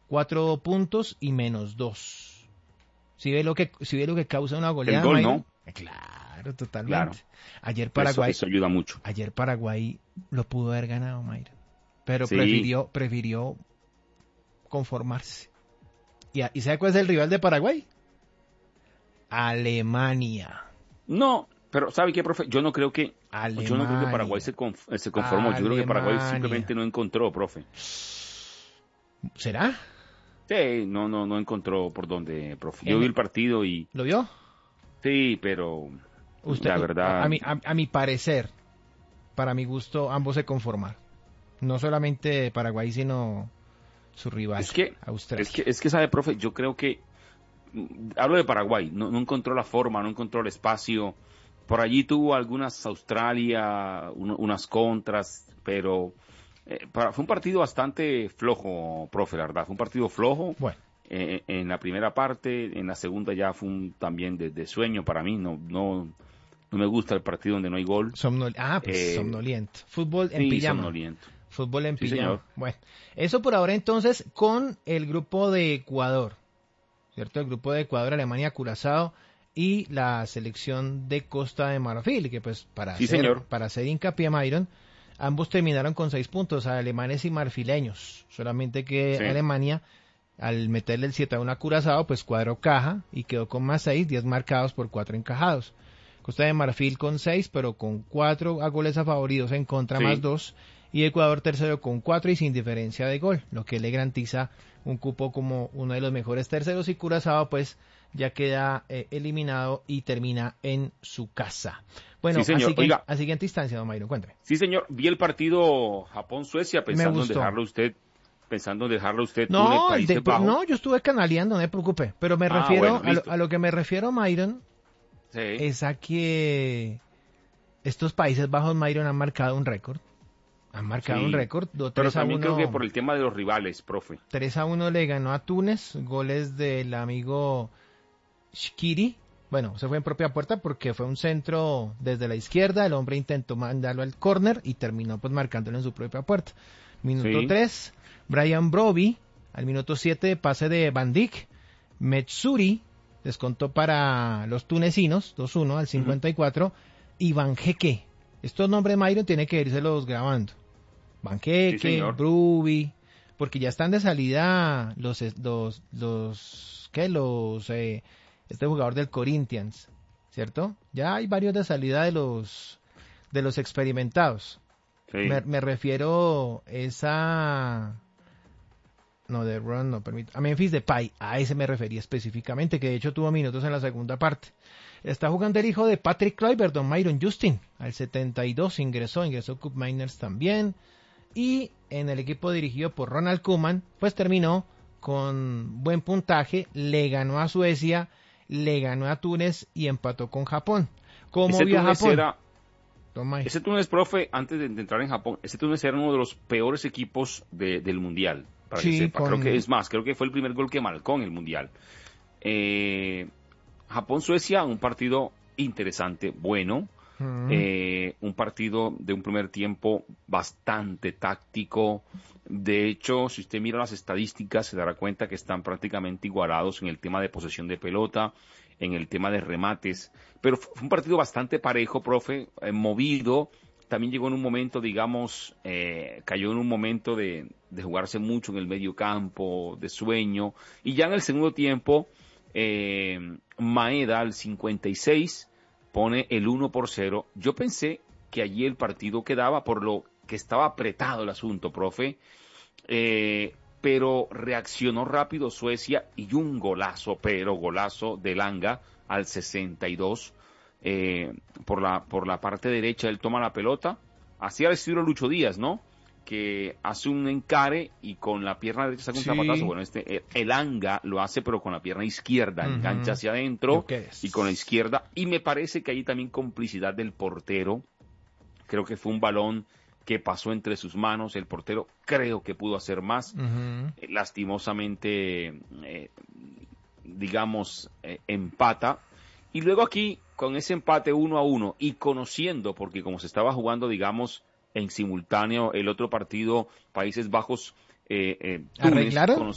4 puntos y -2. Si ve lo que causa una El goleada, gol, Mayron. ¿no? Claro, totalmente. Claro. Ayer Paraguay, Eso ayuda mucho. ayer Paraguay lo pudo haber ganado, Mayron, pero Sí. prefirió conformarse. ¿Y sabe cuál es el rival de Paraguay? Alemania. No, pero ¿sabe qué, profe? Yo no creo que Paraguay Alemania. se conformó. Yo creo que Paraguay Alemania. simplemente no encontró, profe. ¿Será? Sí, no encontró por dónde, profe. Yo vi En- el partido y ¿Lo vio? sí, pero Usted, la verdad, a mi parecer, para mi gusto, ambos se conformaron. No solamente Paraguay, sino su rival, es que, Australia. sabe, profe, yo creo que hablo de Paraguay, no encontró la forma, no encontró el espacio. Por allí tuvo algunas Australia, unas contras, pero fue un partido bastante flojo, profe, la verdad. Fue un partido flojo Bueno, en la primera parte, en la segunda ya fue también de sueño para mí. No me gusta el partido donde no hay gol. pues somnoliento. Fútbol en Sí, pijama. somnoliento. Fútbol en Sí, pijama. señor. Bueno, eso por ahora entonces con el grupo de Ecuador, ¿cierto? El grupo de Ecuador, Alemania, Curazao y la selección de Costa de Marfil, que pues Sí, señor. para hacer hincapié, Myron, ambos terminaron con 6 puntos, alemanes y marfileños. Solamente que Sí, Alemania, al meterle el 7-1 a Curazao, pues cuadró caja y quedó con más 6, 10 marcados por 4 encajados. Costa de Marfil con 6, pero con 4 a goles a favoritos en contra más sí. 2. Y Ecuador tercero con 4 y sin diferencia de gol, lo que le garantiza un cupo como uno de los mejores terceros. Y Curazao pues ya queda eliminado y termina en su casa. Bueno, Sí, señor. Oiga, a siguiente instancia, don Mayro, cuéntame. sí, señor. Vi el partido Japón-Suecia Me pensando en gustó. dejarlo usted Túnez, No, Países Bajos. no, yo estuve canaleando, no me preocupe. Pero me Ah, refiero bueno, listo. a lo que me refiero, Myron, Sí. es a que estos Países Bajos, Myron, han marcado un récord. Han marcado un Sí, récord, pero 3 a también creo que por 1. el tema de los rivales, profe. 3-1 le ganó a Túnez, goles del amigo Shkiri. Bueno, se fue en propia puerta porque fue un centro desde la izquierda, el hombre intentó mandarlo al córner y terminó pues marcándolo en su propia puerta. Minuto Sí, 3, Brian Broby, al minuto 7 pase de Van Dijk, Metsuri descontó para los tunecinos, 2-1 al ujú, 54, y Van Heke. Estos nombres, Mayron, tiene que irselos grabando. Van sí, Heke, señor. Broby, porque ya están de salida este jugador del Corinthians, ¿cierto? Ya hay varios de salida de los experimentados. Sí, Me refiero no, de Ron, no, permito, a Memphis Depay, a ese me refería específicamente, que de hecho tuvo minutos en la segunda parte. Está jugando el hijo de Patrick Kluivert, don Myron Justin, al 72 ingresó Cup Miners también, y en el equipo dirigido por Ronald Koeman, pues terminó con buen puntaje, le ganó a Suecia, le ganó a Túnez y empató con Japón. ¿Cómo ese vio a Túnez Japón? era, ese Túnez, profe, antes de entrar en Japón, ese Túnez era uno de los peores equipos del Mundial, para que Sí, sepa. Creo que fue el primer gol que marcó en el Mundial. Eh, Japón-Suecia, un partido interesante, bueno. Mm, Un partido de un primer tiempo bastante táctico. De hecho, si usted mira las estadísticas, se dará cuenta que están prácticamente igualados en el tema de posesión de pelota, en el tema de remates. Pero fue un partido bastante parejo, profe, movido. También llegó en un momento, digamos, cayó en un momento de jugarse mucho en el medio campo, de sueño. Y ya en el segundo tiempo, Maeda al 56 pone el 1-0. Yo pensé que allí el partido quedaba por lo que estaba apretado el asunto, profe, pero reaccionó rápido Suecia y un golazo, pero golazo de Langa al 62, por la parte derecha él toma la pelota, así al estilo Lucho Díaz, ¿no? Que hace un encare y con la pierna derecha saca un zapatazo. sí. Bueno, el Anga lo hace, pero con la pierna izquierda, engancha Ujú. hacia ¿Yo adentro qué y con la es? izquierda. Y me parece que hay también complicidad del portero. Creo que fue un balón que pasó entre sus manos. El portero creo que pudo hacer más. Ujú. Lastimosamente, digamos, empata. Y luego aquí, con ese empate 1-1 y conociendo, porque como se estaba jugando, digamos, en simultáneo el otro partido, Países Bajos, Túnez, ¿Arreglaron?